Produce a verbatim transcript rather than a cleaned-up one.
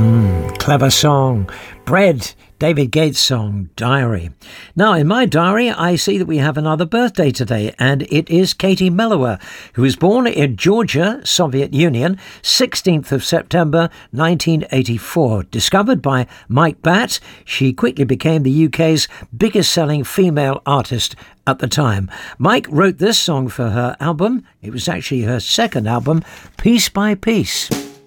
Clever song. Bread, David Gates' song, Diary. Now, in my diary, I see that we have another birthday today, and it is Katie Mellower, who was born in Georgia, Soviet Union, sixteenth of September, nineteen eighty-four. Discovered by Mike Batt, she quickly became the U K's biggest-selling female artist at the time. Mike wrote this song for her album. It was actually her second album, Piece by Piece.